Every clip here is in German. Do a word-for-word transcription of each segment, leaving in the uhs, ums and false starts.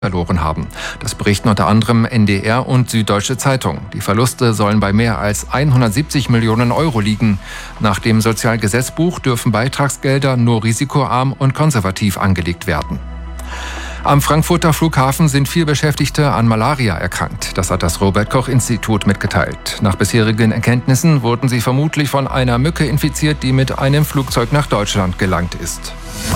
verloren haben. Das berichten unter anderem N D R und Süddeutsche Zeitung. Die Verluste sollen bei mehr als hundertsiebzig Millionen Euro liegen. Nach dem Sozialgesetzbuch dürfen Beitragsgelder nur risikoarm und konservativ angelegt werden. Am Frankfurter Flughafen sind vier Beschäftigte an Malaria erkrankt. Das hat das Robert-Koch-Institut mitgeteilt. Nach bisherigen Erkenntnissen wurden sie vermutlich von einer Mücke infiziert, die mit einem Flugzeug nach Deutschland gelangt ist.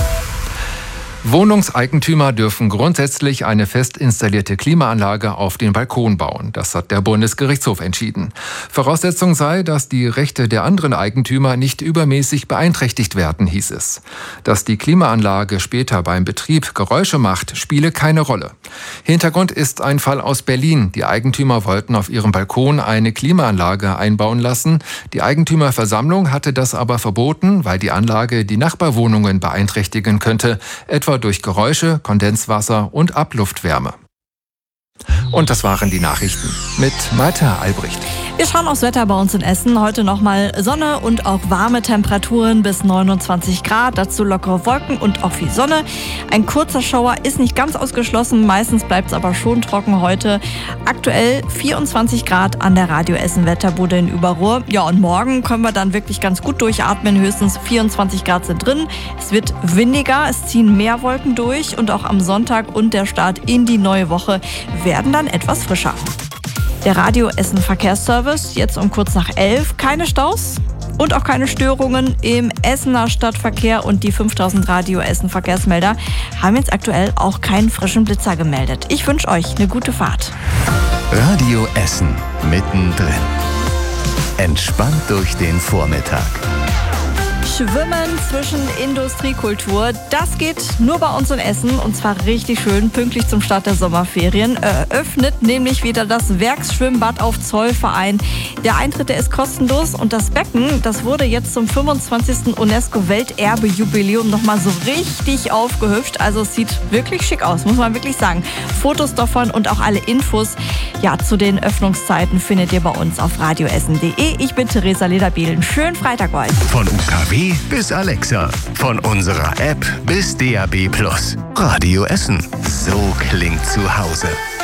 Wohnungseigentümer dürfen grundsätzlich eine fest installierte Klimaanlage auf den Balkon bauen. Das hat der Bundesgerichtshof entschieden. Voraussetzung sei, dass die Rechte der anderen Eigentümer nicht übermäßig beeinträchtigt werden, hieß es. Dass die Klimaanlage später beim Betrieb Geräusche macht, spiele keine Rolle. Hintergrund ist ein Fall aus Berlin. Die Eigentümer wollten auf ihrem Balkon eine Klimaanlage einbauen lassen. Die Eigentümerversammlung hatte das aber verboten, weil die Anlage die Nachbarwohnungen beeinträchtigen könnte, etwa durch Geräusche, Kondenswasser und Abluftwärme. Und das waren die Nachrichten mit Malte Albrecht. Wir schauen aufs Wetter bei uns in Essen. Heute nochmal Sonne und auch warme Temperaturen bis neunundzwanzig Grad. Dazu lockere Wolken und auch viel Sonne. Ein kurzer Schauer ist nicht ganz ausgeschlossen. Meistens bleibt es aber schon trocken heute. Aktuell vierundzwanzig Grad an der Radio Essen Wetterbude in Überruhr. Ja, und morgen können wir dann wirklich ganz gut durchatmen. Höchstens vierundzwanzig Grad sind drin. Es wird windiger, es ziehen mehr Wolken durch. Und auch am Sonntag und der Start in die neue Woche werden dann etwas frischer. Der Radio Essen Verkehrsservice, jetzt um kurz nach elf. Keine Staus und auch keine Störungen im Essener Stadtverkehr. Und die fünftausend Radio Essen Verkehrsmelder haben jetzt aktuell auch keinen frischen Blitzer gemeldet. Ich wünsche euch eine gute Fahrt. Radio Essen mittendrin. Entspannt durch den Vormittag. Schwimmen zwischen Industriekultur, das geht nur bei uns in Essen und zwar richtig schön, pünktlich zum Start der Sommerferien. Eröffnet nämlich wieder das Werksschwimmbad auf Zollverein. Der Eintritt, der ist kostenlos und das Becken, das wurde jetzt zum fünfundzwanzigsten UNESCO-Welterbe-Jubiläum nochmal so richtig aufgehübscht. Also es sieht wirklich schick aus, muss man wirklich sagen. Fotos davon und auch alle Infos ja, zu den Öffnungszeiten findet ihr bei uns auf radioessen punkt de. Ich bin Theresa Lederbielen. Schönen Freitag euch. Von U K W bis Alexa, von unserer App bis D A B plus. Radio Essen, so klingt zu Hause.